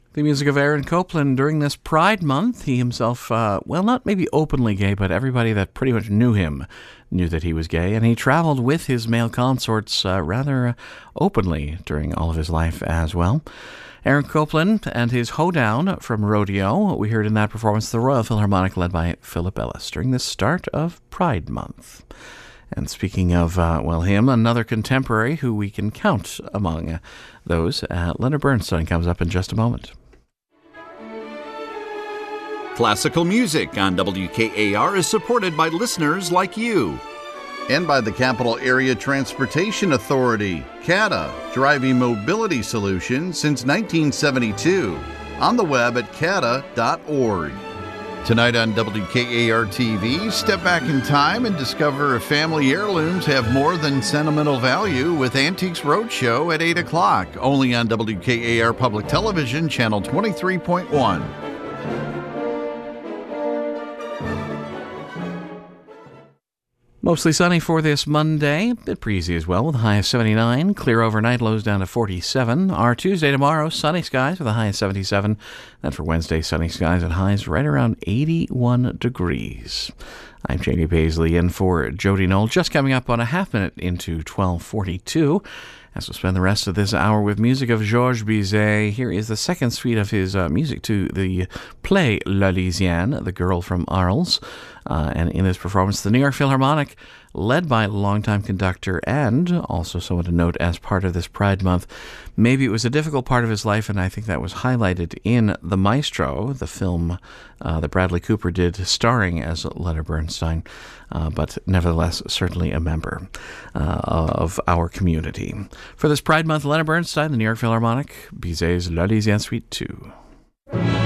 The music of Aaron Copland during this Pride Month. He himself, not maybe openly gay, but everybody that pretty much knew him knew that he was gay, and he traveled with his male consorts rather openly during all of his life as well. Aaron Copland and his Hoedown from Rodeo. We heard in that performance the Royal Philharmonic led by Philip Ellis during the start of Pride Month. And speaking of, him, another contemporary who we can count among those, Leonard Bernstein comes up in just a moment. Classical music on WKAR is supported by listeners like you. And by the Capital Area Transportation Authority, CATA, driving mobility solutions since 1972. On the web at cata.org. Tonight on WKAR TV, step back in time and discover if family heirlooms have more than sentimental value with Antiques Roadshow at 8 o'clock, only on WKAR Public Television, Channel 23.1. Mostly sunny for this Monday, a bit breezy as well with a high of 79, clear overnight, lows down to 47. Our Tuesday tomorrow, sunny skies with a high of 77. Then for Wednesday, sunny skies and highs right around 81 degrees. I'm Jamie Paisley in for Jody Knoll, just coming up on a half minute into 12:42. As we'll spend the rest of this hour with music of Georges Bizet. Here is the second suite of his music to the play La Lysiane, The Girl from Arles. And in this performance, the New York Philharmonic, led by longtime conductor and also someone to note as part of this Pride Month. Maybe it was a difficult part of his life, and I think that was highlighted in The Maestro, the film that Bradley Cooper did, starring as Leonard Bernstein, but nevertheless certainly a member of our community. For this Pride Month, Leonard Bernstein, the New York Philharmonic, Bizet's La Lysiane Suite 2.